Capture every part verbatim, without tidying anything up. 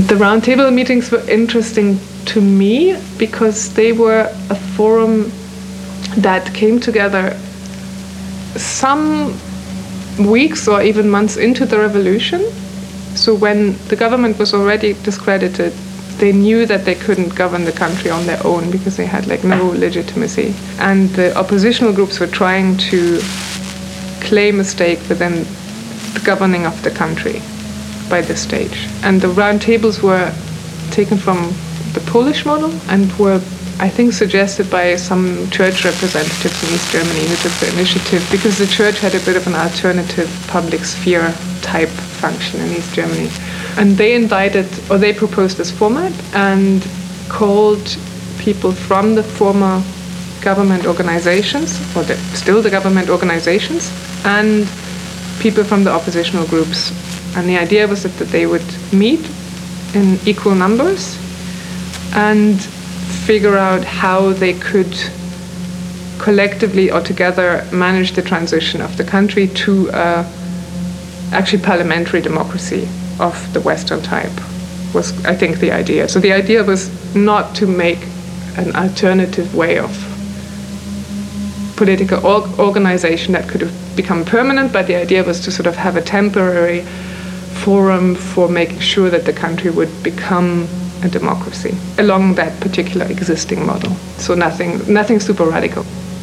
The roundtable meetings were interesting to me because they were a forum that came together some weeks or even months into the revolution. So when the government was already discredited, they knew that they couldn't govern the country on their own because they had like no legitimacy. And the oppositional groups were trying to claim a stake within the governing of the country by this stage. And the roundtables were taken from the Polish model and were, I think, suggested by some church representatives in East Germany who took the initiative because the church had a bit of an alternative public sphere type function in East Germany. And they invited, or they proposed this format and called people from the former government organizations, or the, still the government organizations, and people from the oppositional groups. And the idea was that, that they would meet in equal numbers and figure out how they could collectively or together manage the transition of the country to uh, actually parliamentary democracy of the Western type, was, I think, the idea. So the idea was not to make an alternative way of political org- organization that could have become permanent, but the idea was to sort of have a temporary forum for making sure that the country would become a democracy along that particular existing model. So nothing, nothing super radical.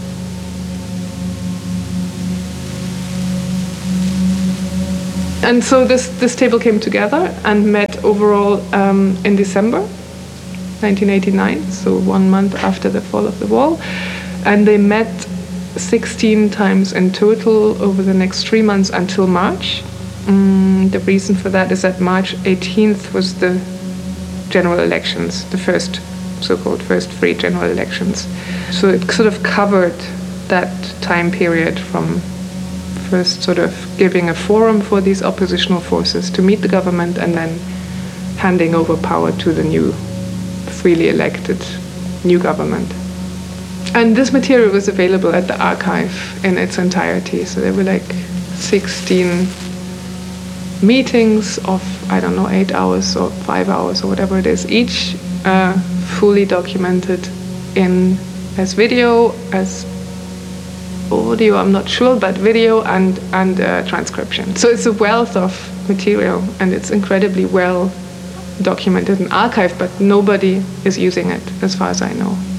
And so this, this table came together and met overall um, in December nineteen eighty-nine, so one month after the fall of the wall. And they met sixteen times in total over the next three months until March. Mm, the reason for that is that March eighteenth was the general elections, the first so-called first free general elections. So it sort of covered that time period from first sort of giving a forum for these oppositional forces to meet the government and then handing over power to the new, freely elected new government. And this material was available at the archive in its entirety. So there were like sixteen meetings of, I don't know, eight hours or five hours or whatever it is, each uh, fully documented in as video, as audio, I'm not sure, but video and, and uh, transcription. So it's a wealth of material and it's incredibly well documented and archived, but nobody is using it as far as I know.